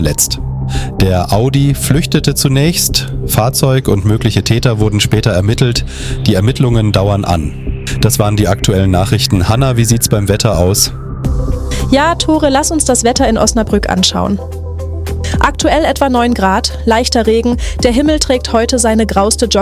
letzt. Der Audi flüchtete zunächst, Fahrzeug und mögliche Täter wurden später ermittelt. Die Ermittlungen dauern an. Das waren die aktuellen Nachrichten. Hanna, wie sieht's beim Wetter aus? Ja, Tore, lass uns das Wetter in Osnabrück anschauen. Aktuell etwa 9 Grad, leichter Regen, der Himmel trägt heute seine grauste